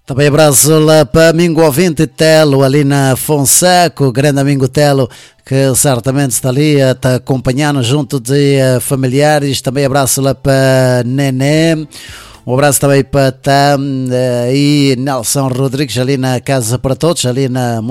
Também abraço lá para amigo ouvinte Telo, ali na Fonseca, o grande amigo Telo, que certamente está ali a te acompanhar junto de familiares. Também abraço lá para Nené. Um abraço também para Tam e Nelson Rodrigues ali na Casa para Todos, ali na